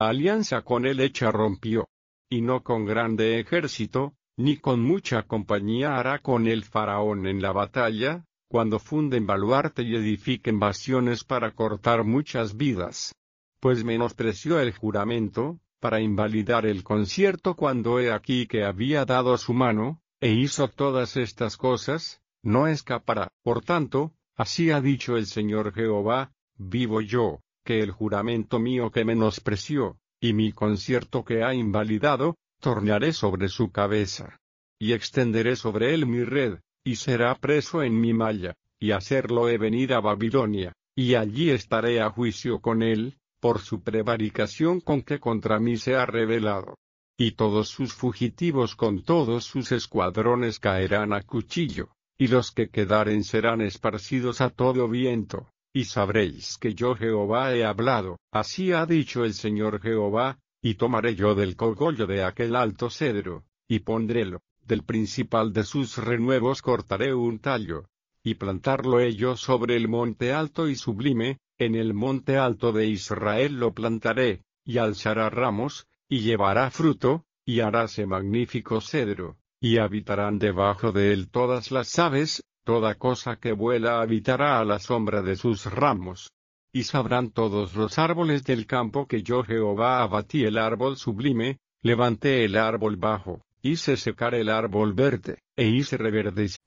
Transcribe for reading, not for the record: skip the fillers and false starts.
alianza con él hecha rompió. Y no con grande ejército, ni con mucha compañía hará con el faraón en la batalla, cuando funden baluarte y edifiquen bastiones para cortar muchas vidas. Pues menospreció el juramento, para invalidar el concierto cuando he aquí que había dado su mano, e hizo todas estas cosas, no escapará. Por tanto, así ha dicho el Señor Jehová, vivo yo, que el juramento mío que menospreció, y mi concierto que ha invalidado, tornaré sobre su cabeza. Y extenderé sobre él mi red, y será preso en mi malla, y hacerlo he venir a Babilonia, y allí estaré a juicio con él, por su prevaricación con que contra mí se ha rebelado. Y todos sus fugitivos con todos sus escuadrones caerán a cuchillo, y los que quedaren serán esparcidos a todo viento, y sabréis que yo Jehová he hablado, así ha dicho el Señor Jehová, y tomaré yo del cogollo de aquel alto cedro, y pondrélo, del principal de sus renuevos cortaré un tallo, y plantarlo he yo sobre el monte alto y sublime, en el monte alto de Israel lo plantaré, y alzará ramos, y llevará fruto, y haráse magnífico cedro, y habitarán debajo de él todas las aves, toda cosa que vuela habitará a la sombra de sus ramos. Y sabrán todos los árboles del campo que yo Jehová abatí el árbol sublime, levanté el árbol bajo, hice secar el árbol verde, e hice reverdecer